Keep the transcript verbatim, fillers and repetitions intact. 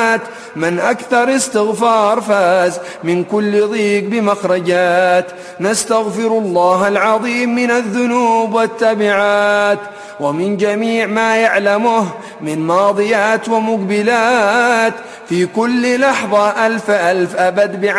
مات. من أكثر استغفار فاز من كل ضيق بمخرجات. نستغفر الله العظيم من الذنوب والتبعات ومن جميع ما يعلمه من ماضيات ومقبلات، في كل لحظة ألف ألف أبد بعد